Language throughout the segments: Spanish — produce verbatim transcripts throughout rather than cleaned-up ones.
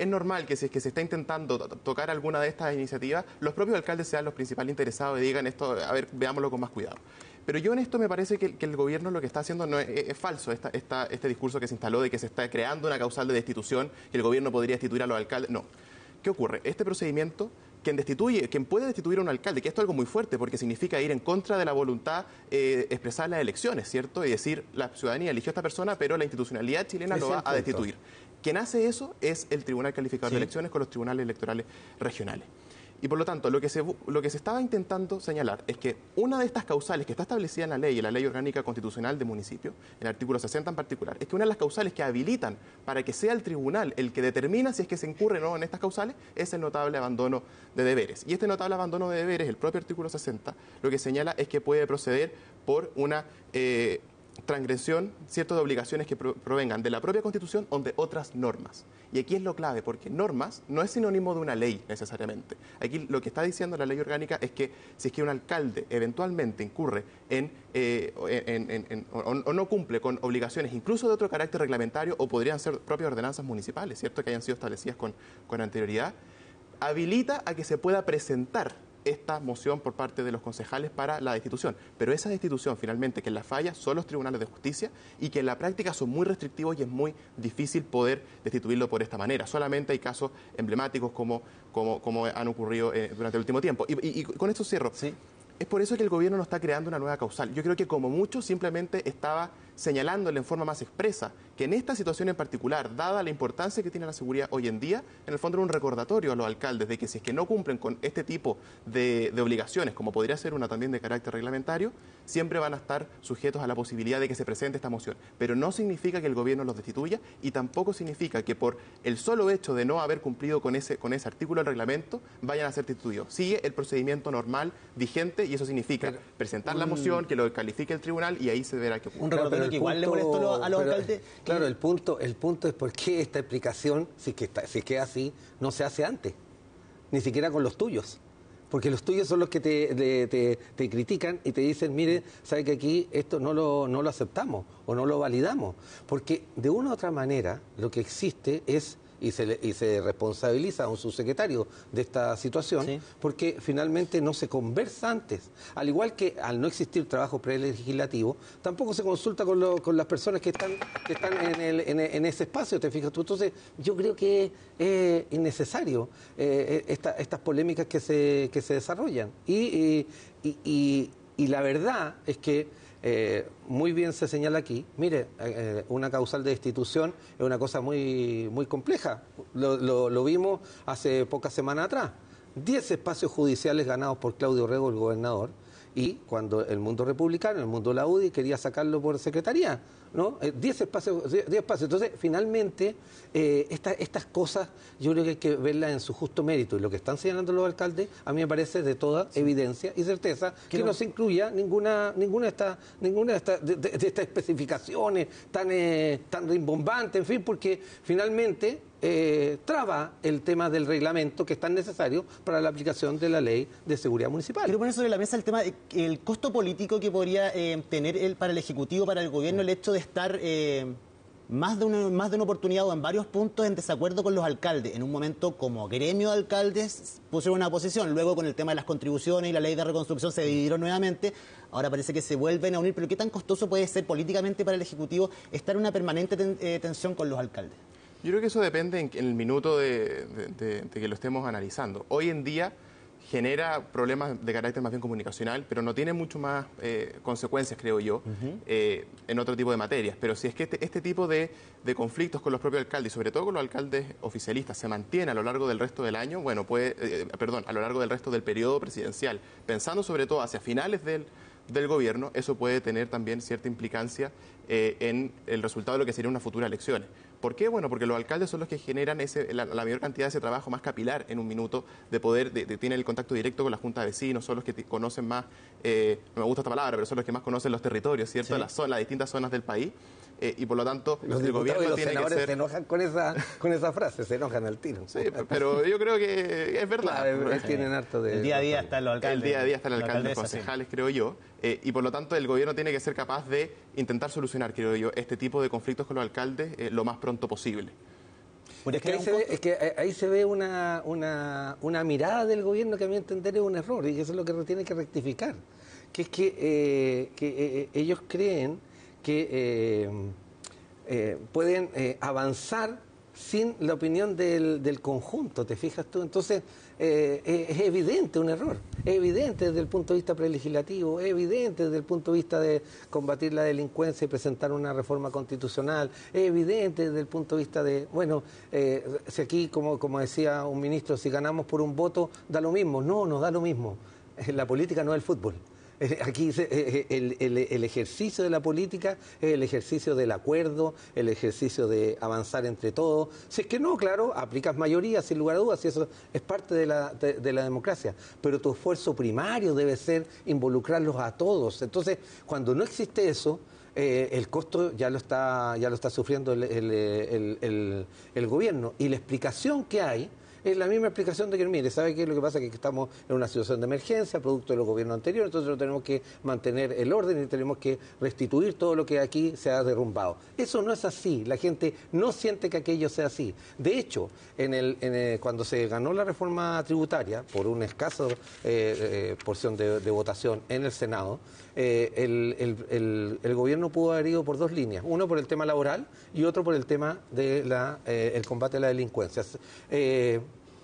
es normal que si es que se está intentando to tocar alguna de estas iniciativas, los propios alcaldes sean los principales interesados y digan esto, a ver, veámoslo con más cuidado. Pero yo en esto me parece que, que el gobierno lo que está haciendo no es, es, es falso, esta, esta, este discurso que se instaló de que se está creando una causal de destitución, que el gobierno podría destituir a los alcaldes. No. ¿Qué ocurre? Este procedimiento, quien destituye, quien puede destituir a un alcalde, que esto es algo muy fuerte porque significa ir en contra de la voluntad eh, expresada en las elecciones, ¿cierto? Y decir, la ciudadanía eligió a esta persona, pero la institucionalidad chilena lo va a destituir. Quien hace eso es el Tribunal Calificador sí. de Elecciones con los tribunales electorales regionales. Y por lo tanto, lo que, se, lo que se estaba intentando señalar es que una de estas causales que está establecida en la ley, en la Ley Orgánica Constitucional de Municipios, en el artículo sesenta en particular, es que una de las causales que habilitan para que sea el tribunal el que determina si es que se incurre o no en estas causales es el notable abandono de deberes. Y este notable abandono de deberes, el propio artículo sesenta, lo que señala es que puede proceder por una... Eh, transgresión, ciertas obligaciones que provengan de la propia Constitución o de otras normas. Y aquí es lo clave, porque normas no es sinónimo de una ley necesariamente. Aquí lo que está diciendo la ley orgánica es que si es que un alcalde eventualmente incurre en, eh, en, en, en o, o no cumple con obligaciones incluso de otro carácter reglamentario o podrían ser propias ordenanzas municipales, ¿cierto?, que hayan sido establecidas con, con anterioridad, habilita a que se pueda presentar esta moción por parte de los concejales para la destitución. Pero esa destitución, finalmente, que en la falla son los tribunales de justicia y que en la práctica son muy restrictivos y es muy difícil poder destituirlo por esta manera. Solamente hay casos emblemáticos como, como, como han ocurrido eh, durante el último tiempo. Y, y, y con esto cierro. Sí. Es por eso que el gobierno no está creando una nueva causal. Yo creo que como mucho simplemente estaba señalándole en forma más expresa que en esta situación en particular, dada la importancia que tiene la seguridad hoy en día, en el fondo era un recordatorio a los alcaldes de que si es que no cumplen con este tipo de, de obligaciones, como podría ser una también de carácter reglamentario, siempre van a estar sujetos a la posibilidad de que se presente esta moción. Pero no significa que el gobierno los destituya y tampoco significa que por el solo hecho de no haber cumplido con ese, con ese artículo del reglamento vayan a ser destituidos. Sigue el procedimiento normal vigente y eso significa pero, presentar un, la moción, que lo califique el tribunal y ahí se verá que ocurre. Un recordatorio que igual punto, le molestó a los pero, alcaldes. Claro, el punto, el punto es por qué esta explicación, si es que está, si es que es así, no se hace antes, ni siquiera con los tuyos. Porque los tuyos son los que te, te, te, te critican y te dicen, mire, sabe que aquí esto no lo, no lo aceptamos o no lo validamos. Porque de una u otra manera lo que existe es, y se, le, y se responsabiliza a un subsecretario de esta situación, ¿sí?, porque finalmente no se conversa antes. Al igual que al no existir trabajo prelegislativo, tampoco se consulta con, lo, con las personas que están, que están en, el, en, en ese espacio, ¿te fijas tú? Entonces, yo creo que es innecesario eh, esta, estas polémicas que se, que se desarrollan. Y, y, y, y la verdad es que Eh, muy bien se señala aquí, mire, eh, una causal de destitución es una cosa muy, muy compleja, lo, lo, lo vimos hace pocas semanas atrás, diez espacios judiciales ganados por Claudio Rego, el gobernador, y cuando el mundo republicano, el mundo de la U D I, quería sacarlo por secretaría, ¿no? Eh, diez espacios, diez espacios. Entonces, finalmente, eh, esta, estas cosas yo creo que hay que verlas en su justo mérito. Y lo que están señalando los alcaldes, a mí me parece de toda sí. evidencia y certeza que no, no se incluya ninguna ninguna de estas ninguna de estas de, de, de estas especificaciones tan, eh, tan rimbombantes, en fin, porque finalmente Eh, traba el tema del reglamento que es tan necesario para la aplicación de la ley de seguridad municipal. Quiero poner sobre la mesa el tema, el costo político que podría eh, tener el, para el Ejecutivo, para el Gobierno, el hecho de estar eh, más, de una, más de una oportunidad o en varios puntos en desacuerdo con los alcaldes. En un momento como gremio de alcaldes pusieron una posición, luego con el tema de las contribuciones y la ley de reconstrucción se dividieron nuevamente, ahora parece que se vuelven a unir, pero ¿qué tan costoso puede ser políticamente para el Ejecutivo estar en una permanente ten, eh, tensión con los alcaldes? Yo creo que eso depende en, en el minuto de, de, de, de que lo estemos analizando. Hoy en día genera problemas de carácter más bien comunicacional, pero no tiene mucho más eh, consecuencias, creo yo, uh-huh. eh, en otro tipo de materias. Pero si es que este, este tipo de, de conflictos con los propios alcaldes, y sobre todo con los alcaldes oficialistas, se mantiene a lo largo del resto del año, bueno, puede, eh, perdón, a lo largo del resto del periodo presidencial, pensando sobre todo hacia finales del del gobierno, eso puede tener también cierta implicancia eh, en el resultado de lo que serían unas futuras elecciones. ¿Por qué? Bueno, porque los alcaldes son los que generan ese, la, la mayor cantidad de ese trabajo más capilar en un minuto de poder, de, de, tienen el contacto directo con la Junta de Vecinos, son los que te, conocen más, eh, no me gusta esta palabra, pero son los que más conocen los territorios, ¿cierto? Sí. Las, zonas, las distintas zonas del país. Eh, y por lo tanto los el gobierno y los tiene senadores que ser... se enojan con esa con esa frase, se enojan al tiro. Sí, pero yo creo que es verdad. Claro, es, tienen harto de... El día a día está el alcalde. El día a día está el alcalde, los concejales, creo yo. Eh, y por lo tanto el gobierno tiene que ser capaz de intentar solucionar, creo yo, este tipo de conflictos con los alcaldes eh, lo más pronto posible. Es que, ahí se ve, es que ahí se ve una, una, una mirada del gobierno que a mi entender es un error, y eso es lo que tiene que rectificar, que es que, eh, que eh, ellos creen que eh, eh, pueden eh, avanzar sin la opinión del, del conjunto, ¿te fijas tú? Entonces, eh, es evidente un error, es evidente desde el punto de vista prelegislativo, es evidente desde el punto de vista de combatir la delincuencia y presentar una reforma constitucional, es evidente desde el punto de vista de, bueno, eh, si aquí, como, como decía un ministro, si ganamos por un voto, da lo mismo. No, no da lo mismo. La política no es el fútbol. Aquí el, el, el ejercicio de la política es el ejercicio del acuerdo, el ejercicio de avanzar entre todos. Si es que no, claro, aplicas mayoría, sin lugar a dudas, y eso es parte de la, de, de la democracia. Pero tu esfuerzo primario debe ser involucrarlos a todos. Entonces, cuando no existe eso, eh, el costo ya lo está, ya lo está sufriendo el, el, el, el, el gobierno. Y la explicación que hay es la misma explicación de que, mire, ¿sabe qué? Lo que pasa es que estamos en una situación de emergencia, producto de los gobiernos anteriores, entonces tenemos que mantener el orden y tenemos que restituir todo lo que aquí se ha derrumbado. Eso no es así, la gente no siente que aquello sea así. De hecho, en el, en el, cuando se ganó la reforma tributaria, por una escasa eh, eh, porción de, de votación en el Senado, eh, el, el, el, el gobierno pudo haber ido por dos líneas, uno por el tema laboral y otro por el tema del de eh, combate a la delincuencia. Eh,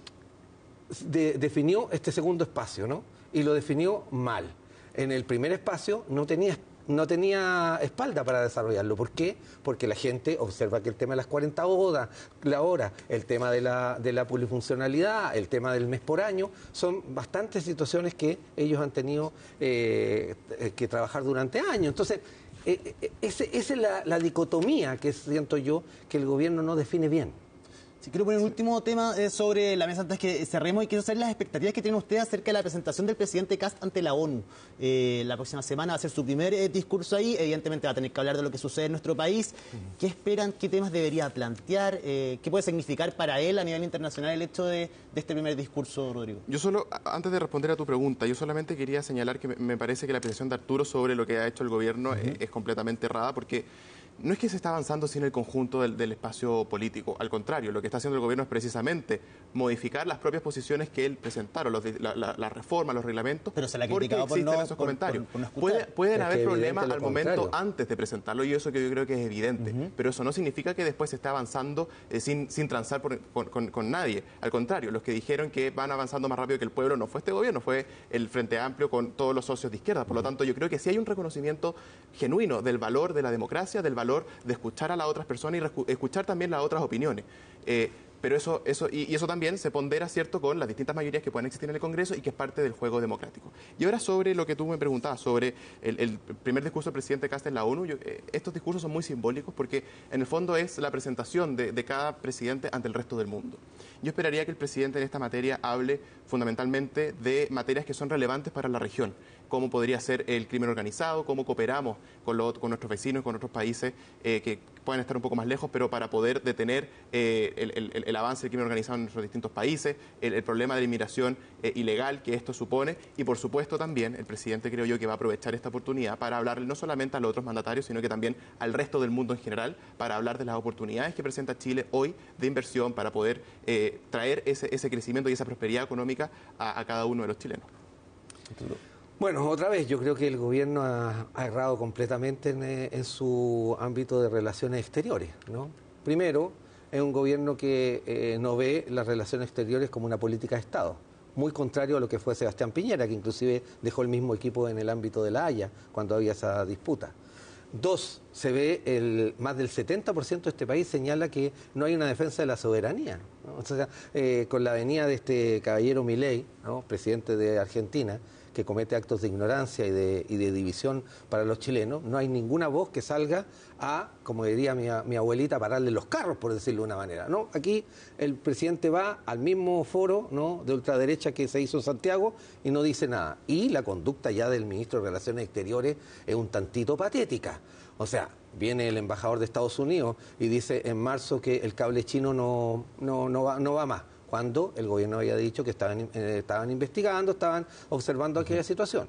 De, definió este segundo espacio, ¿no? Y lo definió mal. En el primer espacio no tenía, no tenía espalda para desarrollarlo. ¿Por qué? Porque la gente observa que el tema de las cuarenta horas, la hora, el tema de la, de la polifuncionalidad, el tema del mes por año, son bastantes situaciones que ellos han tenido eh, que trabajar durante años. Entonces, eh, eh, ese, esa es la, la dicotomía que siento yo que el gobierno no define bien. Si quiero poner un último tema eh, sobre la mesa antes que cerremos, y quiero saber las expectativas que tiene usted acerca de la presentación del presidente Kast ante la ONU. Eh, la próxima semana va a ser su primer eh, discurso ahí, evidentemente va a tener que hablar de lo que sucede en nuestro país. ¿Qué esperan? ¿Qué temas debería plantear? Eh, ¿Qué puede significar para él a nivel internacional el hecho de, de este primer discurso, Rodrigo? Yo solo, antes de responder a tu pregunta, yo solamente quería señalar que me parece que la apreciación de Arturo sobre lo que ha hecho el gobierno uh-huh. es, es completamente errada, porque no es que se está avanzando sin el conjunto del, del espacio político, al contrario, lo que está haciendo el gobierno es precisamente modificar las propias posiciones que él presentaron, los, la, la, la reforma, los reglamentos, pero se la porque existen por no, esos por, comentarios. Por, por no Puede, pueden es haber problemas al momento antes de presentarlo, y eso que yo creo que es evidente, uh-huh. pero eso no significa que después se esté avanzando eh, sin, sin transar por, con, con, con nadie. Al contrario, los que dijeron que van avanzando más rápido que el pueblo no fue este gobierno, fue el Frente Amplio con todos los socios de izquierda. Por lo tanto, yo creo que sí hay un reconocimiento genuino del valor de la democracia, del valor de escuchar a las otras personas y escuchar también las otras opiniones. Eh, pero eso, eso y, y eso también se pondera, ¿cierto?, con las distintas mayorías que pueden existir en el Congreso y que es parte del juego democrático. Y ahora sobre lo que tú me preguntabas, sobre el, el primer discurso del presidente Kast en la ONU, yo, eh, estos discursos son muy simbólicos porque en el fondo es la presentación de, de cada presidente ante el resto del mundo. Yo esperaría que el presidente en esta materia hable fundamentalmente de materias que son relevantes para la región, cómo podría ser el crimen organizado, cómo cooperamos con, lo, con nuestros vecinos, con otros países eh, que pueden estar un poco más lejos, pero para poder detener eh, el, el, el avance del crimen organizado en nuestros distintos países, el, el problema de la inmigración eh, ilegal que esto supone, y por supuesto también el presidente, creo yo, que va a aprovechar esta oportunidad para hablarle no solamente a los otros mandatarios, sino que también al resto del mundo en general, para hablar de las oportunidades que presenta Chile hoy de inversión para poder eh, traer ese, ese crecimiento y esa prosperidad económica a, a cada uno de los chilenos. Bueno, otra vez, yo creo que el gobierno ha, ha errado completamente en, en su ámbito de relaciones exteriores, ¿no? Primero, es un gobierno que eh, no ve las relaciones exteriores como una política de Estado, muy contrario a lo que fue Sebastián Piñera, que inclusive dejó el mismo equipo en el ámbito de la Haya cuando había esa disputa. Dos, se ve el más del setenta por ciento de este país señala que no hay una defensa de la soberanía, ¿no? O sea, eh, con la venida de este caballero Milei, ¿no?, presidente de Argentina, que comete actos de ignorancia y de, y de división para los chilenos, no hay ninguna voz que salga a, como diría mi, mi abuelita, a pararle los carros, por decirlo de una manera, ¿no? Aquí el presidente va al mismo foro, ¿no?, de ultraderecha que se hizo en Santiago y no dice nada. Y la conducta ya del ministro de Relaciones Exteriores es un tantito patética. O sea, viene el embajador de Estados Unidos y dice en marzo que el cable chino no, no, no, va, no va más, cuando el gobierno había dicho que estaban, eh, estaban investigando, estaban observando aquella situación.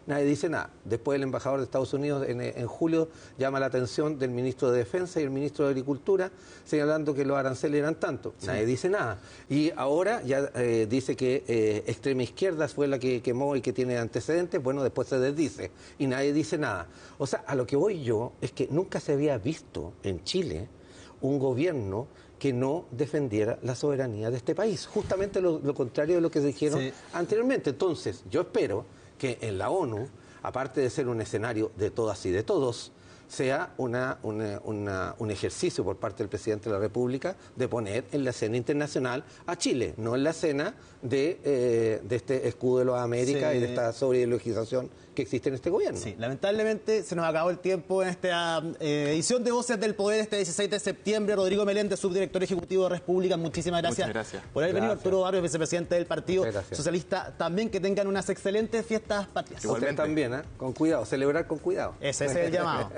nadie dice nada. Después el embajador de Estados Unidos en, en julio llama la atención del ministro de Defensa y el ministro de Agricultura, señalando que los aranceles eran tanto. Sí. Nadie dice nada. Y ahora ya eh, dice que eh, extrema izquierda fue la que quemó y que tiene antecedentes, bueno, después se desdice. Y nadie dice nada. O sea, a lo que voy yo es que nunca se había visto en Chile un gobierno que no defendiera la soberanía de este país. Justamente lo, lo contrario de lo que se dijeron sí. anteriormente. Entonces, yo espero que en la ONU, aparte de ser un escenario de todas y de todos, sea una, una, una, un ejercicio por parte del presidente de la República de poner en la escena internacional a Chile, no en la escena de, eh, de este escudo de las Américas sí. y de esta sobreideologización que existe en este gobierno. Sí, lamentablemente se nos acabó el tiempo en esta eh, edición de Voces del Poder este dieciséis de septiembre. Rodrigo Meléndez, subdirector ejecutivo de República, muchísimas gracias, gracias. por haber gracias. venido. Arturo Barrios, vicepresidente del Partido Socialista, también que tengan unas excelentes fiestas patrias. Ustedes también, ¿eh? Con cuidado, celebrar con cuidado. Ese es el llamado.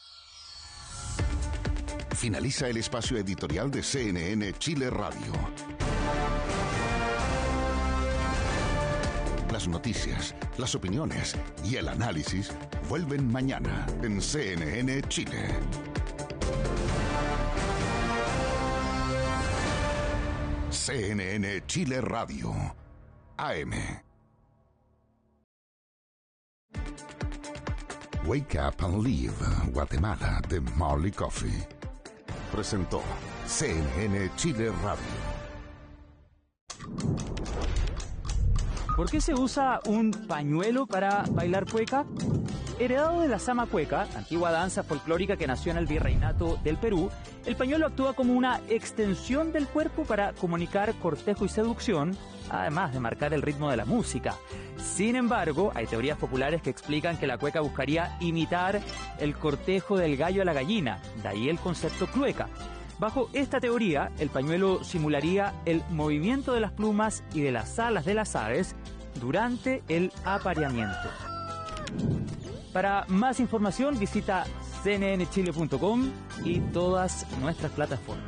Finaliza el espacio editorial de C N N Chile Radio. Las noticias, las opiniones y el análisis vuelven mañana en C N N Chile. C N N Chile Radio, A M. Wake Up and Live, Guatemala, de Marley Coffee. Presentó C N N Chile Radio. ¿Por qué se usa un pañuelo para bailar cueca? Heredado de la sama cueca, antigua danza folclórica que nació en el virreinato del Perú, el pañuelo actúa como una extensión del cuerpo para comunicar cortejo y seducción, además de marcar el ritmo de la música. Sin embargo, hay teorías populares que explican que la cueca buscaría imitar el cortejo del gallo a la gallina, de ahí el concepto clueca. Bajo esta teoría, el pañuelo simularía el movimiento de las plumas y de las alas de las aves durante el apareamiento. Para más información visita c n n chile punto com y todas nuestras plataformas.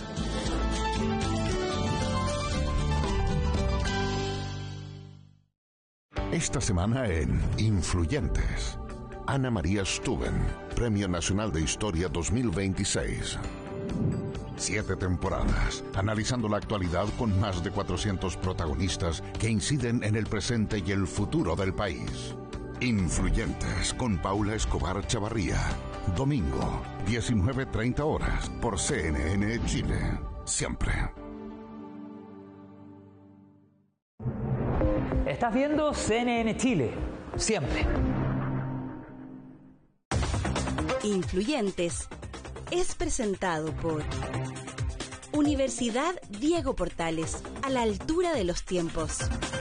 Esta semana en Influyentes, Ana María Stuben, Premio Nacional de Historia dos mil veintiséis. Siete temporadas, analizando la actualidad con más de cuatrocientos protagonistas que inciden en el presente y el futuro del país. Influyentes, con Paula Escobar Chavarría. Domingo, diecinueve treinta horas, por C N N Chile. Siempre. Estás viendo C N N Chile. Siempre. Influyentes es presentado por Universidad Diego Portales, a la altura de los tiempos.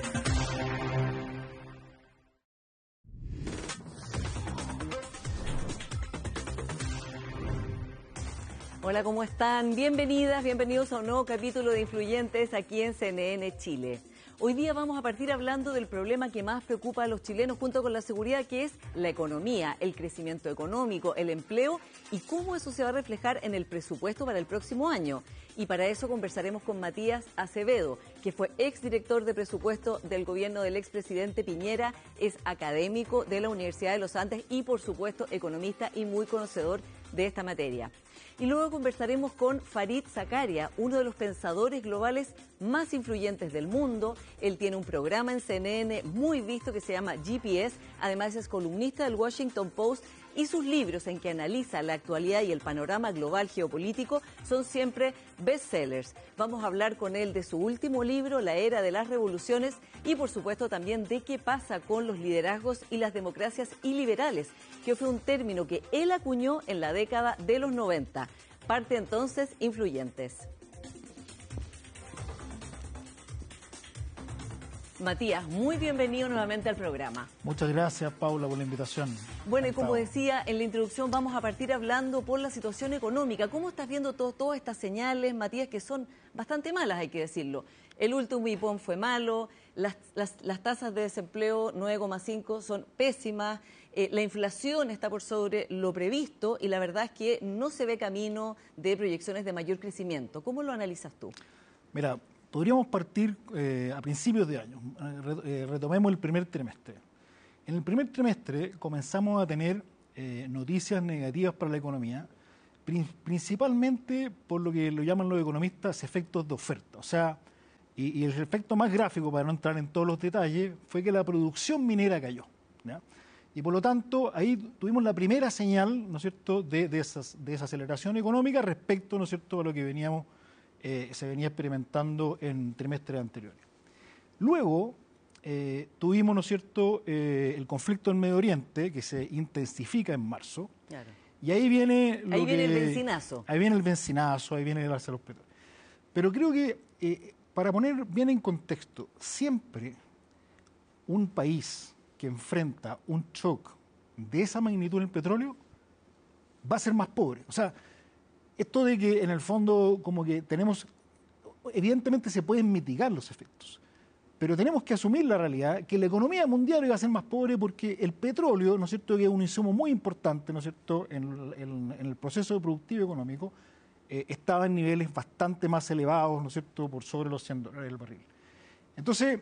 Hola, ¿cómo están? Bienvenidas, bienvenidos a un nuevo capítulo de Influyentes aquí en C N N Chile. Hoy día vamos a partir hablando del problema que más preocupa a los chilenos junto con la seguridad, que es la economía, el crecimiento económico, el empleo y cómo eso se va a reflejar en el presupuesto para el próximo año. Y para eso conversaremos con Matías Acevedo, que fue exdirector de presupuesto del gobierno del expresidente Piñera, es académico de la Universidad de los Andes y, por supuesto, economista y muy conocedor de esta materia. Y luego conversaremos con Farid Zakaria, uno de los pensadores globales más influyentes del mundo. Él tiene un programa en C N N muy visto que se llama G P S. Además es columnista del Washington Post y sus libros en que analiza la actualidad y el panorama global geopolítico son siempre bestsellers. Vamos a hablar con él de su último libro, La Era de las Revoluciones, y por supuesto también de qué pasa con los liderazgos y las democracias iliberales, que fue un término que él acuñó en la década de los noventa. Parte entonces Influyentes. Matías, muy bienvenido nuevamente al programa. Muchas gracias, Paula, por la invitación. Bueno, y como decía en la introducción, vamos a partir hablando por la situación económica. ¿Cómo estás viendo todo, todas estas señales, Matías, que son bastante malas, hay que decirlo? El último I P O M fue malo, las, las, las tasas de desempleo nueve coma cinco son pésimas, eh, la inflación está por sobre lo previsto y la verdad es que no se ve camino de proyecciones de mayor crecimiento. ¿Cómo lo analizas tú? Mira, podríamos partir eh, a principios de año. Eh, retomemos el primer trimestre. en el primer trimestre comenzamos a tener eh, noticias negativas para la economía, prin- principalmente por lo que lo llaman los economistas efectos de oferta. O sea, y, y el efecto más gráfico, para no entrar en todos los detalles, fue que la producción minera cayó, ¿ya? Y por lo tanto, ahí tuvimos la primera señal, ¿no es cierto?, de, de, esas, de esa aceleración económica respecto, ¿no es cierto?, a lo que veníamos, eh, se venía experimentando en trimestres anteriores. Luego, eh, tuvimos, ¿no es cierto?, eh, el conflicto en Medio Oriente, que se intensifica en marzo. Claro. Y ahí viene... Lo ahí viene que, el bencinazo. Ahí viene el bencinazo, ahí viene el alza de los petróleos. Pero creo que, eh, para poner bien en contexto, siempre un país que enfrenta un shock de esa magnitud en el petróleo va a ser más pobre. O sea, esto de que en el fondo como que tenemos, evidentemente se pueden mitigar los efectos, pero tenemos que asumir la realidad que la economía mundial iba a ser más pobre porque el petróleo, ¿no es cierto?, que es un insumo muy importante, ¿no es cierto?, en, en, en el proceso productivo económico, eh, estaba en niveles bastante más elevados, ¿no es cierto?, por sobre los cien dólares el barril. Entonces,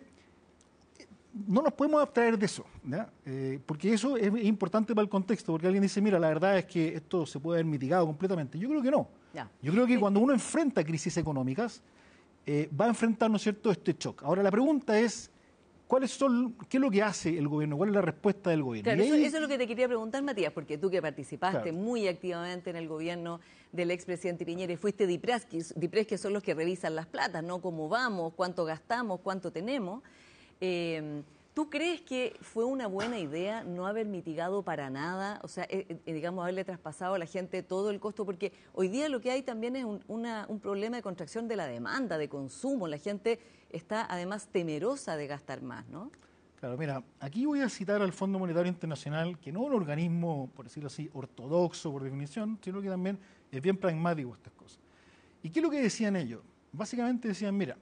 no nos podemos abstraer de eso, ¿ya? Eh, porque eso es importante para el contexto, porque alguien dice, mira, la verdad es que esto se puede haber mitigado completamente. Yo creo que no. Ya. Yo creo que cuando uno enfrenta crisis económicas, eh, va a enfrentar, ¿no es cierto?, este shock. Ahora, la pregunta es, ¿cuáles son, qué es lo que hace el gobierno? ¿Cuál es la respuesta del gobierno? Claro, Y eso, ahí- eso es lo que te quería preguntar, Matías, porque tú que participaste Claro. muy activamente en el gobierno del expresidente Piñera y fuiste DIPRES, que, DIPRES, que son los que revisan las platas, ¿no? Cómo vamos, cuánto gastamos, cuánto tenemos. Eh, ¿Tú crees que fue una buena idea no haber mitigado para nada, o sea, eh, eh, digamos, haberle traspasado a la gente todo el costo? Porque hoy día lo que hay también es un, una, un problema de contracción de la demanda, de consumo. La gente está además temerosa de gastar más, ¿no? Claro, mira, aquí voy a citar al Fondo Monetario Internacional, que no es un organismo, por decirlo así, ortodoxo por definición, sino que también es bien pragmático estas cosas. ¿Y qué es lo que decían ellos? Básicamente decían, mira,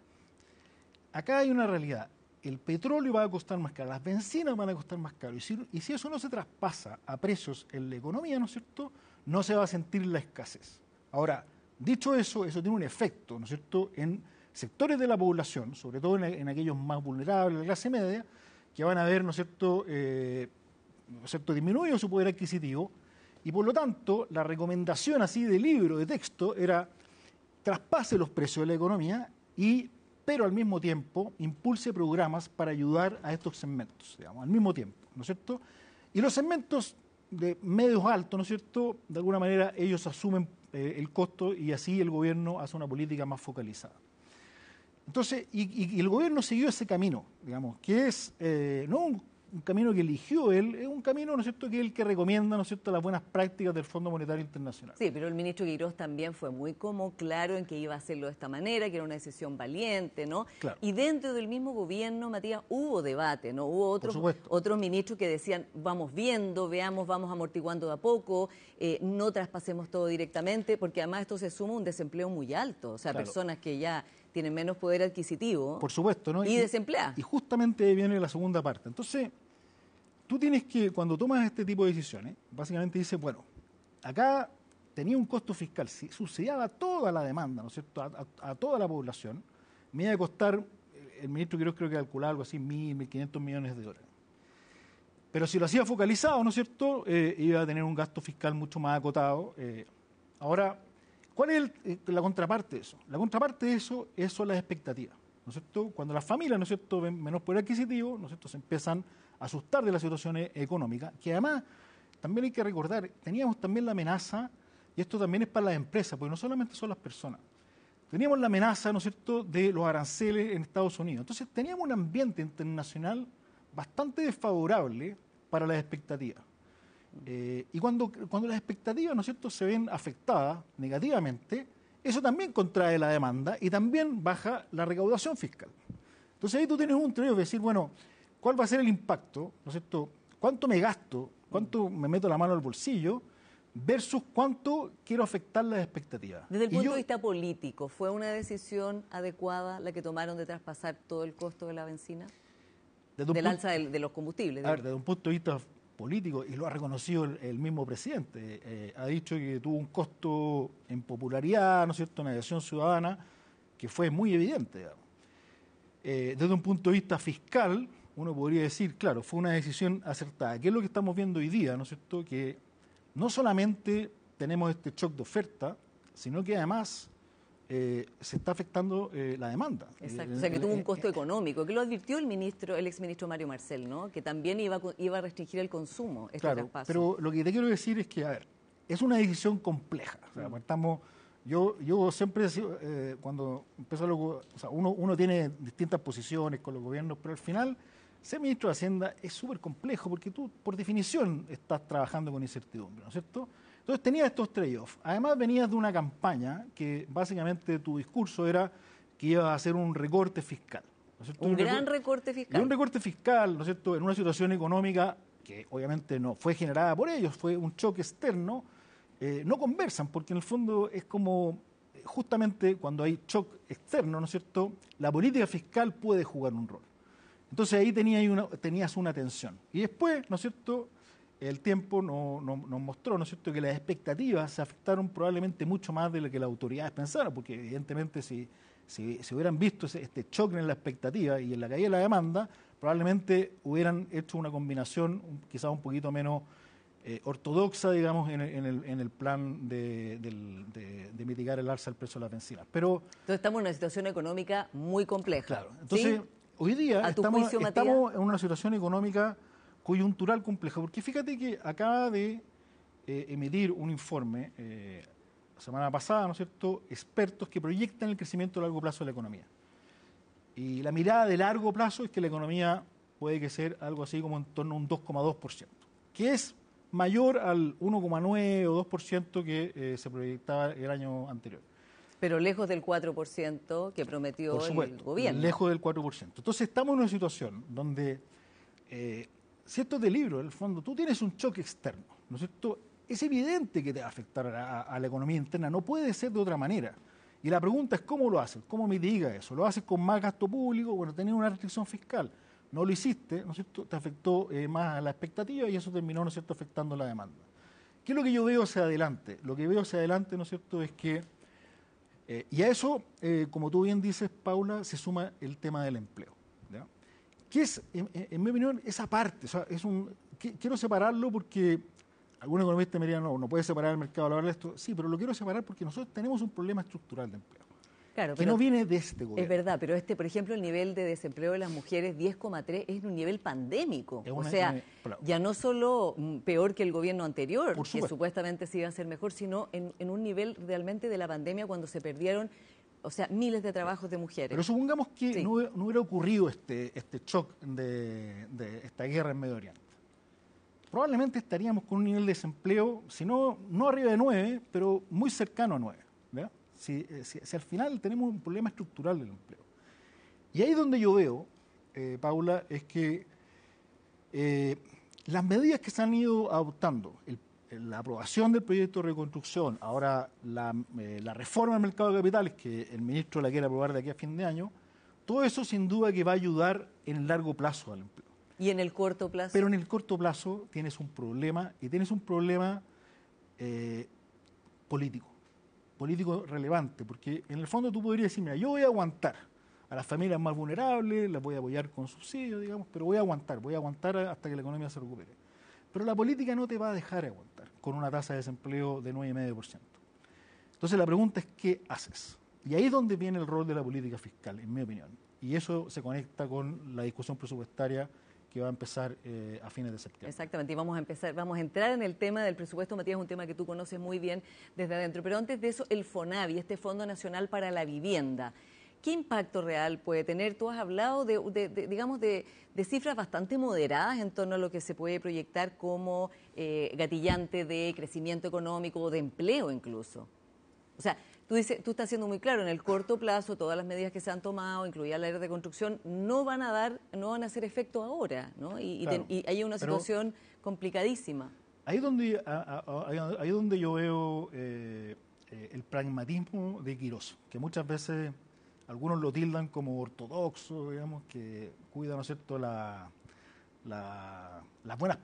acá hay una realidad. El petróleo va a costar más caro, las bencinas van a costar más caro. Y si, y si eso no se traspasa a precios en la economía, ¿no es cierto?, no se va a sentir la escasez. Ahora, dicho eso, eso tiene un efecto, ¿no es cierto?, en sectores de la población, sobre todo en, en aquellos más vulnerables, la clase media, que van a ver, ¿no es cierto?, eh, ¿no es cierto?, disminuido su poder adquisitivo. Y por lo tanto, la recomendación así de libro, de texto, era traspase los precios de la economía y pero al mismo tiempo impulse programas para ayudar a estos segmentos, digamos, al mismo tiempo, ¿no es cierto? Y los segmentos de medios altos, ¿no es cierto?, de alguna manera ellos asumen eh, el costo y así el gobierno hace una política más focalizada. Entonces, y, y, y el gobierno siguió ese camino, digamos, que es eh, no un, un camino que eligió él, es un camino, ¿no es cierto?, que es el que recomienda, ¿no es cierto?, las buenas prácticas del Fondo Monetario Internacional. Sí, pero el ministro Quirós también fue muy como claro en que iba a hacerlo de esta manera, que era una decisión valiente, ¿no? Claro. Y dentro del mismo gobierno, Matías, hubo debate, ¿no? Hubo otros, otros ministros que decían, vamos viendo, veamos, vamos amortiguando de a poco, eh, no traspasemos todo directamente, porque además esto se suma a un desempleo muy alto, o sea, Claro. personas que ya tienen menos poder adquisitivo. Por supuesto, ¿no? Y, y desempleadas. Y justamente viene la segunda parte. Entonces, tú tienes que, cuando tomas este tipo de decisiones, básicamente dices, bueno, acá tenía un costo fiscal, si subsidiaba toda la demanda, ¿no es cierto?, a, a, a toda la población, me iba a costar, el ministro Quiroz creo que calculaba algo así, mil, mil quinientos millones de dólares. Pero si lo hacía focalizado, ¿no es cierto?, eh, iba a tener un gasto fiscal mucho más acotado. Eh. Ahora, ¿cuál es el, eh, la contraparte de eso? La contraparte de eso es, son las expectativas, ¿no es cierto? Cuando las familias, ¿no es cierto?, ven menos poder adquisitivo, ¿no es cierto?, se empiezan a asustar de la situación económica, que además, también hay que recordar, teníamos también la amenaza, y esto también es para las empresas, porque no solamente son las personas, teníamos la amenaza, ¿no es cierto?, de los aranceles en Estados Unidos. Entonces teníamos un ambiente internacional bastante desfavorable para las expectativas. Eh, y cuando, cuando las expectativas, ¿no es cierto?, se ven afectadas negativamente, eso también contrae la demanda y también baja la recaudación fiscal. Entonces ahí tú tienes un trade-off de decir, bueno, ¿cuál va a ser el impacto? ¿No es cierto? ¿Cuánto me gasto? ¿Cuánto me meto la mano al bolsillo? Versus cuánto quiero afectar las expectativas. Desde el Y punto yo- de vista político, ¿fue una decisión adecuada la que tomaron de traspasar todo el costo de la benzina? desde un Del punto- alza de, de los combustibles. A ver, desde un punto de vista político, y lo ha reconocido el, el mismo presidente, eh, ha dicho que tuvo un costo en popularidad, ¿no es cierto?, en adhesión ciudadana, que fue muy evidente, digamos. Eh, desde un punto de vista fiscal, uno podría decir, claro, fue una decisión acertada. ¿Qué es lo que estamos viendo hoy día, ¿no es cierto? Que no solamente tenemos este shock de oferta, sino que además eh, se está afectando eh, la demanda. Exacto, Eh, o sea que tuvo un eh, costo económico, que lo advirtió el ministro, el exministro Mario Marcel, ¿no? Que también iba, a co- iba a restringir el consumo, este Claro, traspaso. pero lo que te quiero decir es que, a ver, es una decisión compleja. O sea, estamos, yo, yo siempre he sido, eh, cuando empezó lo, o sea, uno, uno tiene distintas posiciones con los gobiernos, pero al final ser ministro de Hacienda es súper complejo porque tú, por definición, estás trabajando con incertidumbre, ¿no es cierto? Entonces tenías estos trade-offs. Además venías de una campaña que básicamente tu discurso era que ibas a hacer un recorte fiscal. ¿No es cierto? un gran recor- recorte y fiscal. un recorte fiscal, ¿no es cierto?, en una situación económica que obviamente no fue generada por ellos, fue un choque externo, eh, no conversan, porque en el fondo es como, eh, justamente cuando hay shock externo, ¿no es cierto?, la política fiscal puede jugar un rol. Entonces ahí tenías una, tenías una tensión. Y después, ¿no es cierto?, el tiempo no- no- nos mostró, ¿no es cierto?, que las expectativas se afectaron probablemente mucho más de lo que las autoridades pensaron, porque evidentemente si, si, si hubieran visto ese- este choque en la expectativa y en la caída de la demanda, probablemente hubieran hecho una combinación un- quizás un poquito menos eh, ortodoxa, digamos, en el, en el, en el plan de, del- de- de mitigar el alza del precio de las bencinas. Pero, Entonces estamos en una situación económica muy compleja. claro, entonces ¿sí? hoy día ¿A tu estamos, juicio, Matías? estamos en una situación económica coyuntural compleja, porque fíjate que acaba de eh, emitir un informe eh, la semana pasada, ¿no es cierto?, expertos que proyectan el crecimiento a largo plazo de la economía. Y la mirada de largo plazo es que la economía puede crecer algo así como en torno a un dos coma dos por ciento, que es mayor al uno coma nueve o dos por ciento que eh, se proyectaba el año anterior. Pero lejos del cuatro por ciento que prometió Por el supuesto, gobierno. lejos del cuatro por ciento. Entonces estamos en una situación donde, eh, si esto es de libro, en el fondo, tú tienes un choque externo, ¿no es cierto? Es evidente que te va a afectar a, a la economía interna, no puede ser de otra manera. Y la pregunta es cómo lo haces, cómo mitiga eso. ¿Lo haces con más gasto público? Bueno, tenés una restricción fiscal. No lo hiciste, ¿no es cierto? Te afectó eh, más a la expectativa y eso terminó, ¿no es cierto?, afectando la demanda. ¿Qué es lo que yo veo hacia adelante? Lo que veo hacia adelante, ¿no es cierto?, es que, eh, y a eso, eh, como tú bien dices, Paula, se suma el tema del empleo, ¿ya? Que es, en, en mi opinión, esa parte, o sea, es un, que, quiero separarlo porque algunos economistas me dirían, no, no puede separar el mercado laboral de esto. Sí, pero lo quiero separar porque nosotros tenemos un problema estructural de empleo, Claro, que pero no viene de este es gobierno. verdad, pero este, por ejemplo, el nivel de desempleo de las mujeres, diez coma tres, es un nivel pandémico. Es O una- sea, una- claro. ya no solo mm, peor que el gobierno anterior, Por que supuesto. supuestamente se iba a ser mejor, sino en, en un nivel realmente de la pandemia cuando se perdieron, o sea, miles de trabajos de mujeres. Pero supongamos que Sí. no, hubiera- no hubiera ocurrido este, este shock de, de esta guerra en Medio Oriente. Probablemente estaríamos con un nivel de desempleo, si no, no arriba de nueve, pero muy cercano a nueve. ¿Ya? Si, eh, si- si al final tenemos un problema estructural del empleo. Y ahí donde yo veo, eh, Paula, es que eh, las medidas que se han ido adoptando, el- la aprobación del proyecto de reconstrucción, ahora la, eh, la reforma del mercado de capitales, que el ministro la quiere aprobar de aquí a fin de año, todo eso sin duda que va a ayudar en el largo plazo al empleo. Y en el corto plazo. Pero en el corto plazo tienes un problema, y tienes un problema eh, político, político relevante, porque en el fondo tú podrías decir, mira, yo voy a aguantar a las familias más vulnerables, las voy a apoyar con subsidios, digamos, pero voy a aguantar, voy a aguantar hasta que la economía se recupere. Pero la política no te va a dejar aguantar con una tasa de desempleo de nueve coma cinco por ciento. Entonces la pregunta es, ¿qué haces? Y ahí es donde viene el rol de la política fiscal, en mi opinión. Y eso se conecta con la discusión presupuestaria que va a empezar eh, a fines de septiembre. Exactamente, y vamos a empezar, vamos a entrar en el tema del presupuesto, Matías, un tema que tú conoces muy bien desde adentro. Pero antes de eso, el FONAVI, este Fondo Nacional para la Vivienda. ¿Qué impacto real puede tener? Tú has hablado de, de- de, digamos, de, de cifras bastante moderadas en torno a lo que se puede proyectar como eh, gatillante de crecimiento económico o de empleo incluso. O sea, tú dices, tú estás siendo muy claro, en el corto plazo todas las medidas que se han tomado, incluida la de construcción, no van a dar, no van a hacer efecto ahora, ¿no? Y, y Claro, ten- y hay una pero- situación complicadísima. Ahí donde, a- a- ahí ahí donde yo veo eh, eh, el pragmatismo de Quirós, que muchas veces algunos lo tildan como ortodoxo, digamos, que cuida, ¿no es cierto?, la, la- las buenas